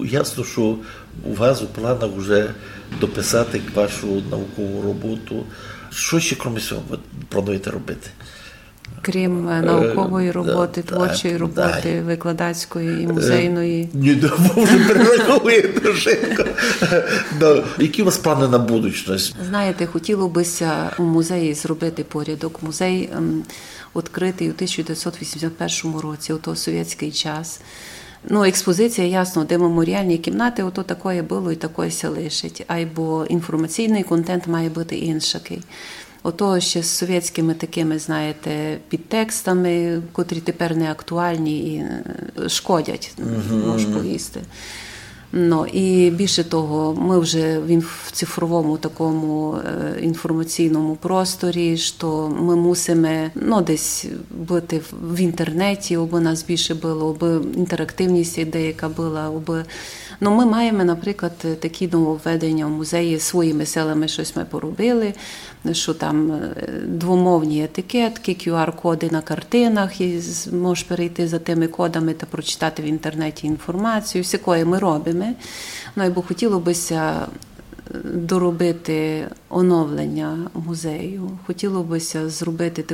ясно, що у вас у планах вже дописати вашу наукову роботу. Що ще, крім цього, ви плануєте робити? Крім наукової роботи, творчої роботи, викладацької і музейної. Ні, ви вже перераховуєте швидко. Які у вас плани на будучність? Знаєте, хотілося у музеї зробити порядок. Музей відкритий у 1981 році, ото совєтський час. Експозиція, ясно, де меморіальні кімнати, ото такое було і такое ся лишить. Або інформаційний контент має бути інший. Ото ще з совєтськими такими, знаєте, підтекстами, котрі тепер не актуальні і шкодять, можеш повісти. І більше того, ми вже в цифровому такому інформаційному просторі, що ми мусимо десь бути в інтернеті, аби нас більше було, аби інтерактивність деяка була, аби... Ми маємо, наприклад, такі нововведення в музеї, своїми силами щось ми поробили, що там двомовні етикетки, QR-коди на картинах, і можеш перейти за тими кодами та прочитати в інтернеті інформацію, всякої ми робимо. Бо хотілося доробити оновлення музею, хотілося зробити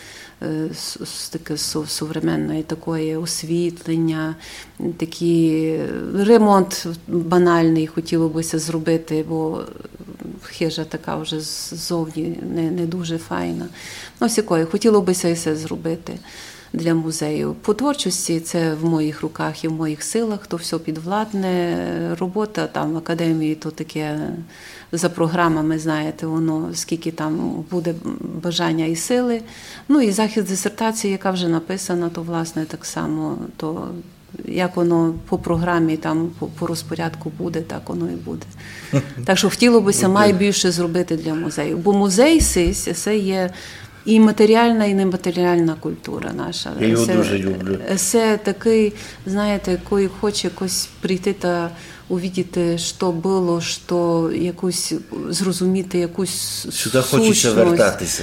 таке сучасне такое освітлення, такий ремонт банальний хотілося зробити, бо хижа така вже ззовні не дуже файна. Всякої, хотілося і все зробити для музею. По творчості це в моїх руках і в моїх силах, то все підвладне. Робота там в академії, то таке за програмами, знаєте, воно скільки там буде бажання і сили. І захист дисертації, яка вже написана, то власне так само, то як воно по програмі, там по розпорядку буде, так воно і буде. Так що хотілося найбільше зробити для музею. Бо музей це є і матеріальна, і нематеріальна культура наша. Я його дуже люблю. Це такий, знаєте, коли хоче якось прийти та увидіти, що було, що якусь, зрозуміти якусь сюди сущність. хочеться вертатися.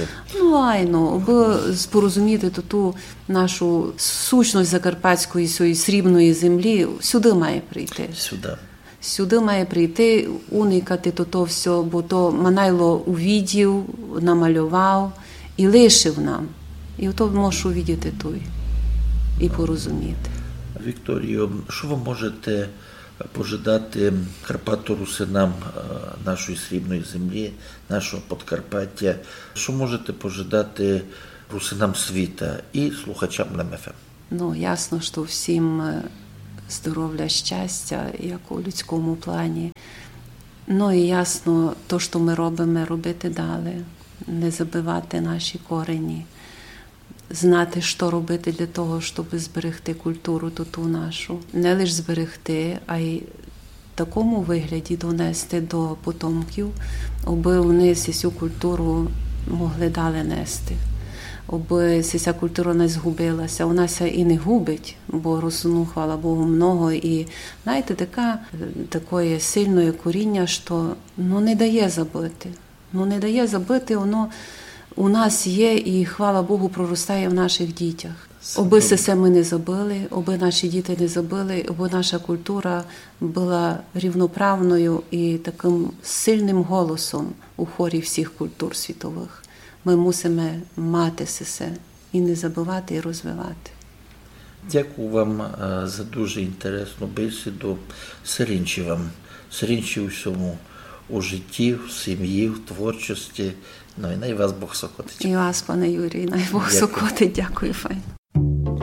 Аби порозуміти ту нашу сущність закарпатської срібної землі, сюди має прийти. Сюди має прийти, уникати то все, бо то Манайло увидів, намалював, і лишив нам. І ото можеш увидіти той і порозуміти. Вікторіо, що ви можете пожадати карпато-русинам нашої срібної землі, нашого Подкарпаття? Що можете пожадати русинам світа і слухачам ЛМФМ? Ясно, що всім здоров'я, щастя, як у людському плані. І ясно, то, що ми робимо, робити далі. Не забивати наші корені, знати, що робити для того, щоб зберегти культуру ту нашу. Не лише зберегти, а й в такому вигляді донести до потомків, аби вони цю культуру могли далі нести. Аби ця культура не згубилася. Вона ся і не губить, бо росну, хвала Богу, много. І, знаєте, таке сильне коріння, що не дає забити. Не дає забити, воно у нас є і, хвала Богу, проростає в наших дітях. Аби все ми не забили, аби наші діти не забили, аби наша культура була рівноправною і таким сильним голосом у хорі всіх культур світових. Ми мусимо мати все і не забувати, і розвивати. Дякую вам за дуже інтересну бесіду. Сирінчі вам. Сирінчі у всьому. У житті, в сім'ї, в творчості. І най вас Бог сокотить. І вас, пане Юрій, най Бог сокотить. Дякую, файно.